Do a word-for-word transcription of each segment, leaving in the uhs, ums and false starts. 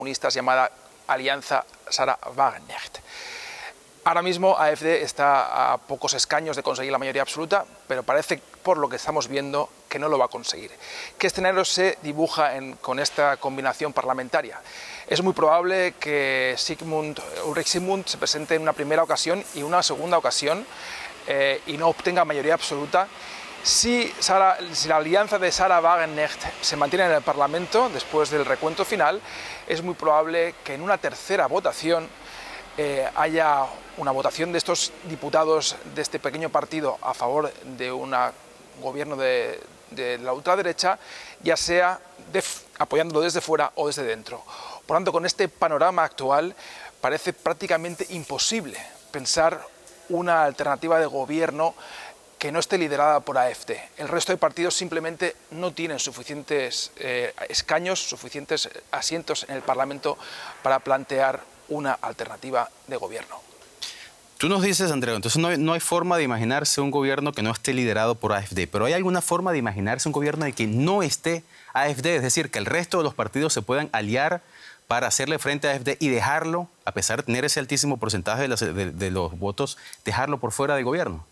comunistas llamada Alianza Sarah-Wagenknecht. Ahora mismo A F D está a pocos escaños de conseguir la mayoría absoluta, pero parece, por lo que estamos viendo, que no lo va a conseguir. ¿Qué escenario se dibuja en, con esta combinación parlamentaria? Es muy probable que Sigmund, Ulrich Sigmund se presente en una primera ocasión y una segunda ocasión eh, y no obtenga mayoría absoluta. Si, Sarah, si la alianza de Sarah-Wagenknecht se mantiene en el Parlamento después del recuento final, es muy probable que en una tercera votación eh, haya una votación de estos diputados de este pequeño partido a favor de un gobierno de, de la ultraderecha, ya sea de, apoyándolo desde fuera o desde dentro. Por tanto, con este panorama actual parece prácticamente imposible pensar una alternativa de gobierno que no esté liderada por A F D. El resto de partidos simplemente no tienen suficientes eh, escaños, suficientes asientos en el Parlamento para plantear una alternativa de gobierno. Tú nos dices, Andreu, entonces no hay, no hay forma de imaginarse un gobierno que no esté liderado por A F D, pero ¿hay alguna forma de imaginarse un gobierno en que no esté A F D? Es decir, que el resto de los partidos se puedan aliar para hacerle frente a A F D y dejarlo, a pesar de tener ese altísimo porcentaje de, las, de, de los votos, dejarlo por fuera del gobierno.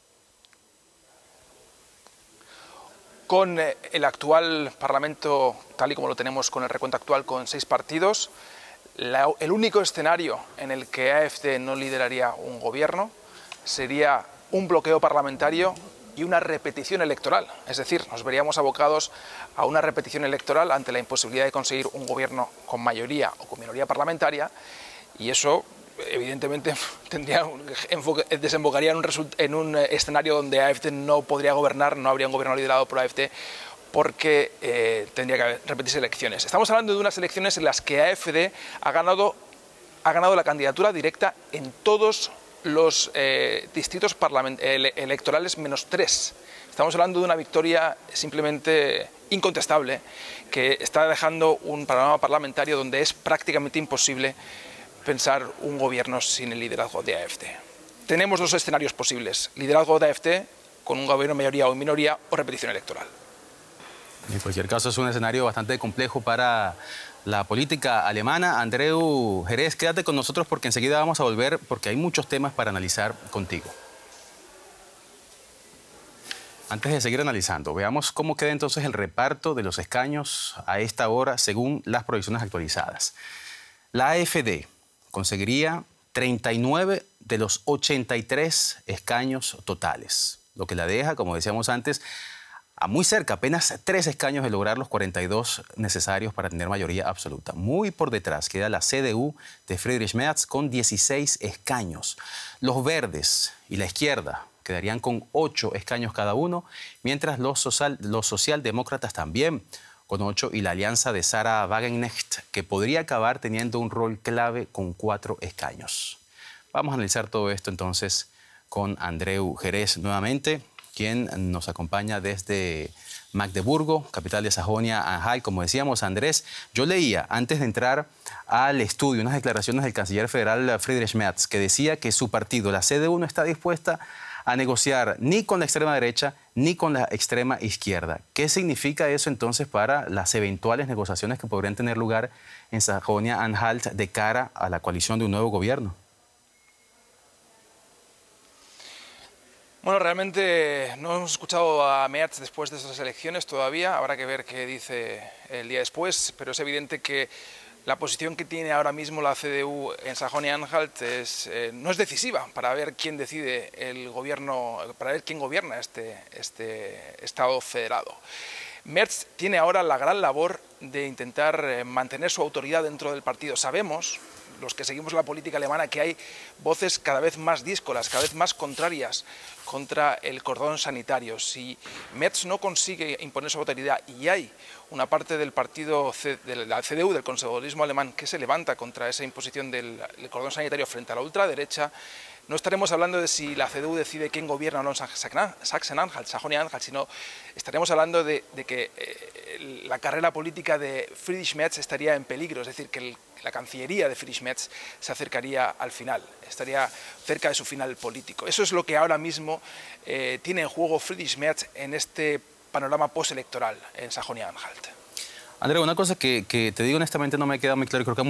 Con el actual Parlamento, tal y como lo tenemos con el recuento actual, con seis partidos, la, el único escenario en el que A F D no lideraría un gobierno sería un bloqueo parlamentario y una repetición electoral. Es decir, nos veríamos abocados a una repetición electoral ante la imposibilidad de conseguir un gobierno con mayoría o con minoría parlamentaria, y eso evidentemente tendría un enfoque, desembocaría en un, en un escenario donde A F D no podría gobernar, no habría un gobierno liderado por A F D, porque eh, tendría que repetirse elecciones. Estamos hablando de unas elecciones en las que A F D ha ganado, ha ganado la candidatura directa en todos los eh, distritos ele electorales menos tres. Estamos hablando de una victoria simplemente incontestable, que está dejando un panorama parlamentario donde es prácticamente imposible pensar un gobierno sin el liderazgo de A F D. Tenemos dos escenarios posibles: liderazgo de A F D con un gobierno mayoría o minoría, o repetición electoral. En cualquier caso, es un escenario bastante complejo para la política alemana. Andreu Jerez, quédate con nosotros porque enseguida vamos a volver, porque hay muchos temas para analizar contigo. Antes de seguir analizando, veamos cómo queda entonces el reparto de los escaños a esta hora según las proyecciones actualizadas. La A F D conseguiría treinta y nueve de los ochenta y tres escaños totales, lo que la deja, como decíamos antes, a muy cerca, apenas tres escaños de lograr los cuarenta y dos necesarios para tener mayoría absoluta. Muy por detrás queda la C D U de Friedrich Merz con dieciséis escaños. Los verdes y la izquierda quedarían con ocho escaños cada uno, mientras los, social, los socialdemócratas también con ocho, y la alianza de Sarah-Wagenknecht, que podría acabar teniendo un rol clave con cuatro escaños. Vamos a analizar todo esto entonces con Andreu Jerez nuevamente, quien nos acompaña desde Magdeburgo, capital de Sajonia-Anhalt. Como decíamos, Andrés, yo leía antes de entrar al estudio unas declaraciones del canciller federal Friedrich Merz, que decía que su partido, la C D U, no está dispuesta a negociar ni con la extrema derecha ni con la extrema izquierda. ¿Qué significa eso entonces para las eventuales negociaciones que podrían tener lugar en Sajonia-Anhalt de cara a la coalición de un nuevo gobierno? Bueno, realmente no hemos escuchado a Merz después de esas elecciones todavía. Habrá que ver qué dice el día después, pero es evidente que la posición que tiene ahora mismo la C D U en Sajonia-Anhalt es, eh, no es decisiva para ver quién decide el gobierno, para ver quién gobierna este, este Estado federado. Merz tiene ahora la gran labor de intentar eh, mantener su autoridad dentro del partido. Sabemos, los que seguimos la política alemana, que hay voces cada vez más díscolas, cada vez más contrarias contra el cordón sanitario. Si Merz no consigue imponer su autoridad y hay una parte del partido de la C D U, del conservadurismo alemán, que se levanta contra esa imposición del, del cordón sanitario frente a la ultraderecha, no estaremos hablando de si la C D U decide quién gobierna o no en Sachsen-Anhalt, Sajonia-Anhalt, sino estaremos hablando de, de que eh, la carrera política de Friedrich Merz estaría en peligro, es decir, que el, la cancillería de Friedrich Merz se acercaría al final, estaría cerca de su final político. Eso es lo que ahora mismo eh, tiene en juego Friedrich Merz en este panorama postelectoral en Sajonia-Anhalt. Andreu, una cosa que, que te digo honestamente no me queda muy claro, creo que